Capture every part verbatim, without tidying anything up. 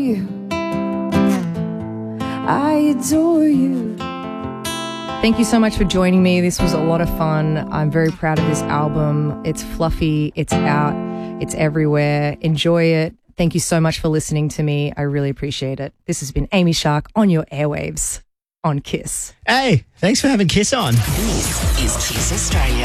you. I adore you. Thank you so much for joining me. This was a lot of fun. I'm very proud of this album. It's fluffy. It's out. It's everywhere. Enjoy it. Thank you so much for listening to me. I really appreciate it. This has been Amy Shark on your airwaves on Kiss. Hey, thanks for having Kiss on. This is Kiss Australia.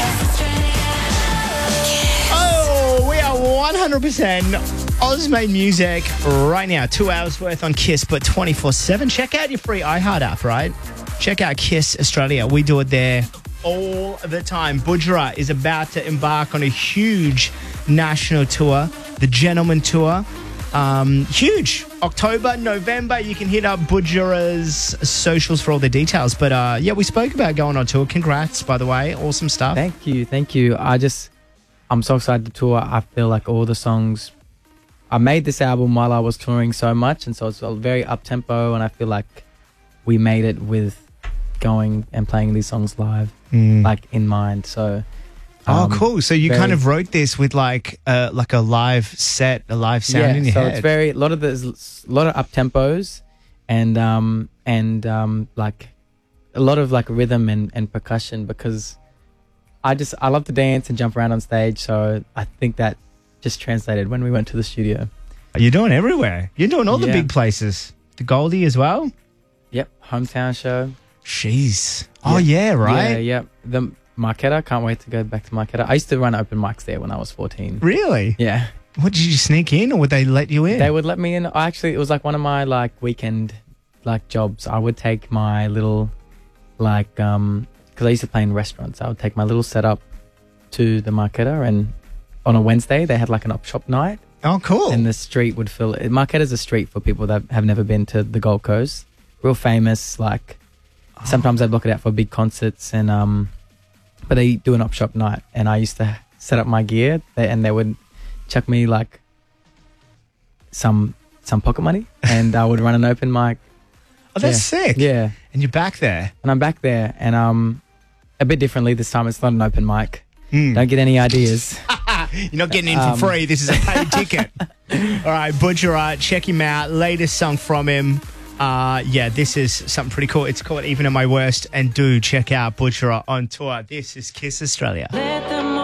Oh, we are one hundred percent Oz-made music right now. Two hours worth on Kiss, but twenty-four seven. Check out your free iHeart app, right? Check out Kiss Australia. We do it there all the time. Budjerah is about to embark on a huge national tour, the Gentleman Tour. Um, huge. October, November. You can hit up Budjerah's socials for all the details. But uh, yeah, we spoke about going on tour. Congrats, by the way. Awesome stuff. Thank you. Thank you. I just, I'm so excited to tour. I feel like all the songs, I made this album while I was touring so much. And so it's very up-tempo. And I feel like we made it with going and playing these songs live, mm. like in mind. So, um, oh, cool! So you very, kind of wrote this with like uh, like a live set, a live sound yeah, in your so head. So it's very a lot of there's a lot of up tempos, and um and um like a lot of like rhythm and, and percussion, because I just I love to dance and jump around on stage. So I think that just translated when we went to the studio. You're doing everywhere. You're doing all yeah. the big places. The Goldie as well. Yep, hometown show. Jeez. Oh, yeah, right? Yeah, yeah. The Marquetta, can't wait to go back to Marquetta. I used to run open mics there when I was fourteen. Really? Yeah. What, did you sneak in, or would they let you in? They would let me in. Actually, it was like one of my like weekend like jobs. I would take my little like, um, because I used to play in restaurants. I would take my little setup to the Marquetta, and on a Wednesday they had like an op shop night. Oh, cool. And the street would fill. Marquetta's a street for people that have never been to the Gold Coast. Real famous, like... Sometimes I'd block it out for big concerts, and um, but they do an op shop night, and I used to set up my gear, and they would chuck me like some some pocket money, and I would run an open mic. Oh, that's yeah. sick! Yeah, and you're back there, and I'm back there, and um, a bit differently this time. It's not an open mic. Mm. Don't get any ideas. You're not getting in for um, free. This is a paid ticket. All right, Budjerah, check him out. Latest song from him. Uh, yeah, this is something pretty cool. It's called Even at My Worst. And do check out Budjerah on tour. This is Kiss Australia.